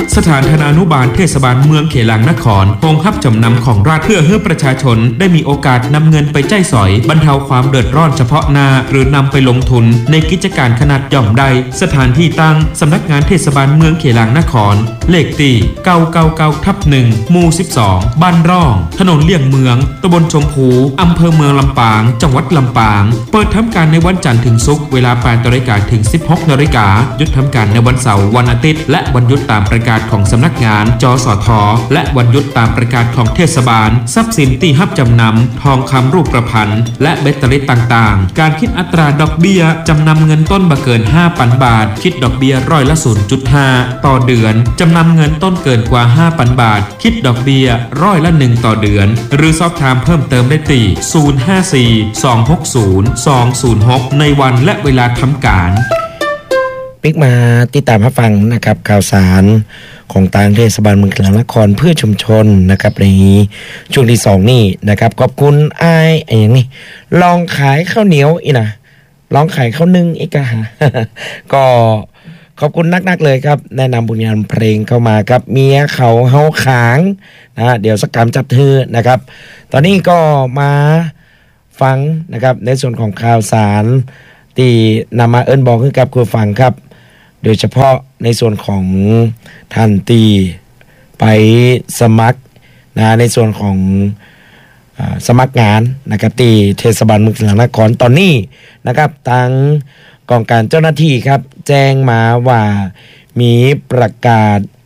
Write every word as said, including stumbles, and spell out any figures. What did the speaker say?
สถานธนานุบาลเทศบาลเมืองเขลังนครโรงรับจำนำของรัฐเพื่อให้ประชาชนได้มีโอกาสนำเงินไปจ่ายสอยบรรเทาความเดือดร้อนเฉพาะหน้าหรือนำไปลงทุนในกิจการขนาดย่อมใดสถานที่ตั้งสำนักงานเทศบาลเมืองเขลังนครเลขที่เก้าเก้าเก้าทับหนึ่งหมู่สิบสองบ้านร่องถนนเลี่ยงเมืองตำบลชมพูอำเภอเมืองลำปางจังหวัดลำปางเปิดทำการในวันจันทร์ถึงศุกร์เวลาแปดนาฬิกาถึงสิบหกนาฬิกาหยุดทำการในวันเสาร์วันอาทิตย์และวันหยุดตามประกาศของสำนักงานจสทและวันหยุดตามประกาศของเทศบาลทรัพย์สินที่รับจำนำทองคำรูปประพันธ์และแบตเตอรี่ต่างๆการคิดอัตราดอกเบี้ยจำนำเงินต้นบ่เกิน ห้าพัน บาทคิดดอกเบี้ยร้อยละ ศูนย์จุดห้า ต่อเดือนจำนำเงินต้นเกินกว่า ห้าพัน บาทคิดดอกเบี้ยร้อยละหนึ่งต่อเดือนหรือสอบถามเพิ่มเติมได้ที่ศูนย์ ห้า สี่ สอง หก ศูนย์ สอง ศูนย์ หกในวันและเวลาทำการปิกมาติดตามรับฟังนะครับข่าวสารของทางเทศบาลเมืองเขลังนครเพื่อชุมชนนะครับในช่วงที่สองนี่นะครับขอบคุณไอ้ไอ้อย่างนี้ลองขายข้าวเหนียวอีนะลองขายข้าวนึ่งอีกอะฮะ ก็ขอบคุณนักๆเลยครับแนะนำผลงานเพลงเข้ามาครับเมียเขาเฮาขางนะเดี๋ยวสักกรรมจัดเธอนะครับตอนนี้ก็มาฟังนะครับในส่วนของข่าวสารที่นำมาเอิ้นบอกให้กับคุณฟังครับโดยเฉพาะในส่วนของท่านที่ไปสมัครนะในส่วนของสมัครงานนะครับที่เทศบาลเมืองเขลังนครตอนนี้นะครับทางกองการเจ้าหน้าที่ครับแจ้งมาว่ามีประกาศ